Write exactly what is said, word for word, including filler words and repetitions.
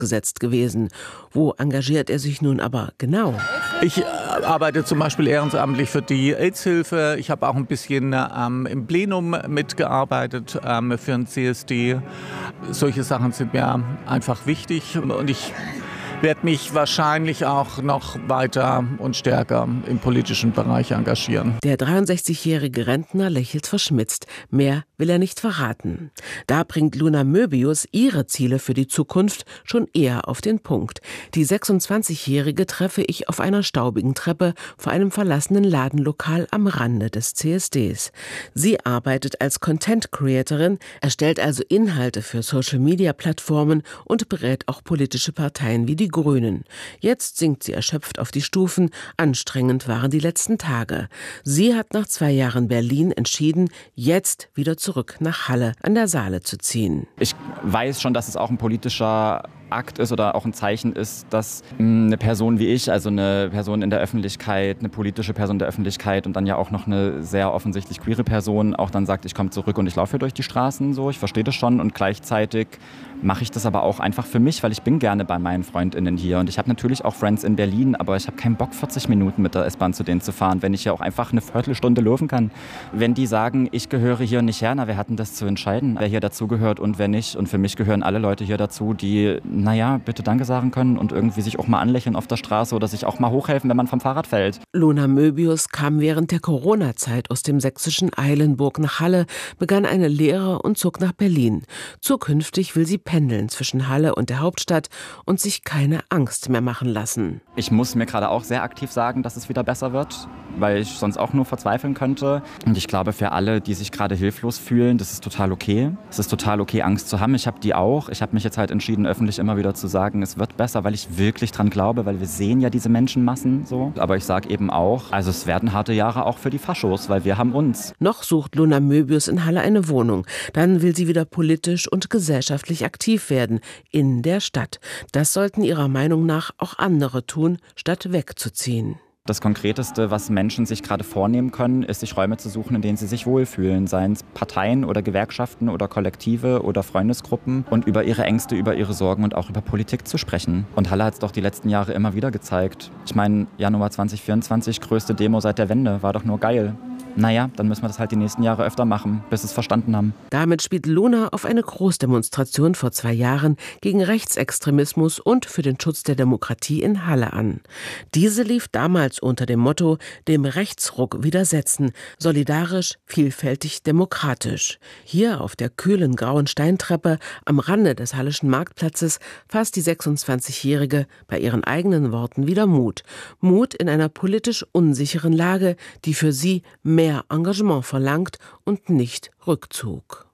gesetzt gewesen. Wo engagiert er sich nun aber genau? Ich arbeite zum Beispiel ehrenamtlich für die AIDS-Hilfe. Ich habe auch ein bisschen ähm, im Plenum mitgearbeitet ähm, für den C S D. Solche Sachen sind mir einfach wichtig und ich werde mich wahrscheinlich auch noch weiter und stärker im politischen Bereich engagieren. Der dreiundsechzigjährige Rentner lächelt verschmitzt. Mehr will er nicht verraten. Da bringt Luna Möbius ihre Ziele für die Zukunft schon eher auf den Punkt. Die sechsundzwanzigjährige treffe ich auf einer staubigen Treppe vor einem verlassenen Ladenlokal am Rande des C S Ds. Sie arbeitet als Content-Creatorin, erstellt also Inhalte für Social-Media-Plattformen und berät auch politische Parteien wie die Grünen. Jetzt sinkt sie erschöpft auf die Stufen. Anstrengend waren die letzten Tage. Sie hat nach zwei Jahren Berlin entschieden, jetzt wieder zurück nach Halle an der Saale zu ziehen. Ich weiß schon, dass es auch ein politischer Akt ist oder auch ein Zeichen ist, dass eine Person wie ich, also eine Person in der Öffentlichkeit, eine politische Person in der Öffentlichkeit und dann ja auch noch eine sehr offensichtlich queere Person auch dann sagt, ich komme zurück und ich laufe hier durch die Straßen, so, ich verstehe das schon und gleichzeitig mache ich das aber auch einfach für mich, weil ich bin gerne bei meinen FreundInnen hier und ich habe natürlich auch Friends in Berlin, aber ich habe keinen Bock, vierzig Minuten mit der S-Bahn zu denen zu fahren, wenn ich ja auch einfach eine Viertelstunde laufen kann. Wenn die sagen, ich gehöre hier nicht her, na, wer hat denn das zu entscheiden, wer hier dazugehört und wer nicht? Und für mich gehören alle Leute hier dazu, die, naja, bitte Danke sagen können und irgendwie sich auch mal anlächeln auf der Straße oder sich auch mal hochhelfen, wenn man vom Fahrrad fällt. Luna Möbius kam während der Corona-Zeit aus dem sächsischen Eilenburg nach Halle, begann eine Lehre und zog nach Berlin. Zukünftig will sie pendeln zwischen Halle und der Hauptstadt und sich keine Angst mehr machen lassen. Ich muss mir gerade auch sehr aktiv sagen, dass es wieder besser wird, weil ich sonst auch nur verzweifeln könnte. Und ich glaube, für alle, die sich gerade hilflos fühlen, das ist total okay. Es ist total okay, Angst zu haben. Ich habe die auch. Ich habe mich jetzt halt entschieden, öffentlich immer wieder zu sagen, es wird besser, weil ich wirklich dran glaube, weil wir sehen ja diese Menschenmassen so. Aber ich sage eben auch, also es werden harte Jahre auch für die Faschos, weil wir haben uns. Noch sucht Luna Möbius in Halle eine Wohnung. Dann will sie wieder politisch und gesellschaftlich aktiv werden, in der Stadt. Das sollten ihrer Meinung nach auch andere tun, statt wegzuziehen. Das Konkreteste, was Menschen sich gerade vornehmen können, ist, sich Räume zu suchen, in denen sie sich wohlfühlen. Seien es Parteien oder Gewerkschaften oder Kollektive oder Freundesgruppen und über ihre Ängste, über ihre Sorgen und auch über Politik zu sprechen. Und Halle hat es doch die letzten Jahre immer wieder gezeigt. Ich meine, Januar zwanzig vierundzwanzig, größte Demo seit der Wende, war doch nur geil. Naja, dann müssen wir das halt die nächsten Jahre öfter machen, bis es verstanden haben. Damit spielt Luna auf eine Großdemonstration vor zwei Jahren gegen Rechtsextremismus und für den Schutz der Demokratie in Halle an. Diese lief damals unter dem Motto „Dem Rechtsruck widersetzen, solidarisch, vielfältig, demokratisch“. Hier auf der kühlen grauen Steintreppe am Rande des Halleschen Marktplatzes fasst die sechsundzwanzigjährige bei ihren eigenen Worten wieder Mut. Mut in einer politisch unsicheren Lage, die für sie mehr Engagement verlangt und nicht Rückzug.